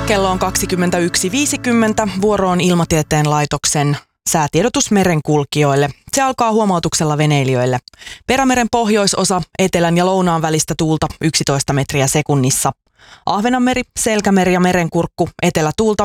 Kello on 21.50. Vuoro on Ilmatieteen laitoksen säätiedotus merenkulkijoille. Se alkaa huomautuksella veneilijöille. Perämeren pohjoisosa, etelän ja lounaan välistä tuulta 11 metriä sekunnissa. Ahvenanmeri, Selkämeri ja Merenkurkku, etelätuulta